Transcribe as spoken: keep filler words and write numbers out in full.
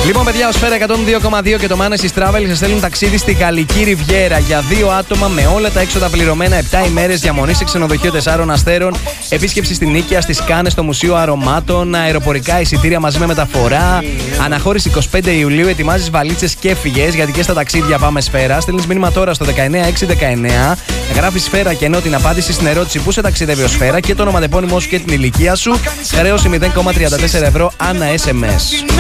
Λοιπόν, παιδιά, ο Σφαίρα εκατόν δύο κόμμα δύο και το Manesis Travel σας στέλνουν ταξίδι στη Γαλλική Ριβιέρα για δύο άτομα με όλα τα έξοδα πληρωμένα, επτά ημέρες διαμονή σε ξενοδοχείο τεσσάρων αστέρων, επίσκεψη στην Νίκαια, στις Κάνες, στο Μουσείο Αρωμάτων, αεροπορικά εισιτήρια μαζί με μεταφορά. Αναχώρηση εικοστή πέμπτη Ιουλίου, ετοιμάζεις βαλίτσες και έφυγες γιατί και στα ταξίδια πάμε Σφαίρα. Στέλνεις μήνυμα τώρα στο δεκαεννιά έξι δεκαεννιά, γράφεις Σφαίρα και ενώ την απάντηση στην ερώτηση που σε ταξιδεύει ο Σφαίρα και το ονοματεπώνυμό σου και την ηλικία σου. Χρέωση μηδέν κόμμα τριάντα τέσσερα ευρώ ανά ες εμ ες.